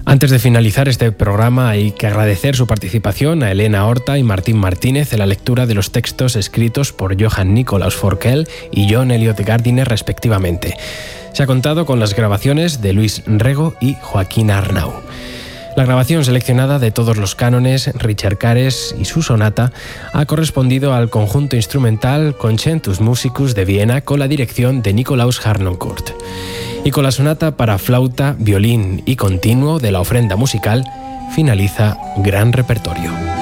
Antes de finalizar este programa hay que agradecer su participación a Elena Horta y Martín Martínez en la lectura de los textos escritos por Johann Nikolaus Forkel y John Eliot Gardiner respectivamente. Se ha contado con las grabaciones de Luis Rego y Joaquín Arnau. La grabación seleccionada de todos los cánones, Richard Cares y su sonata, ha correspondido al conjunto instrumental Concertus Musicus de Viena con la dirección de Nikolaus Harnoncourt. Y con la sonata para flauta, violín y continuo de la ofrenda musical finaliza Gran Repertorio.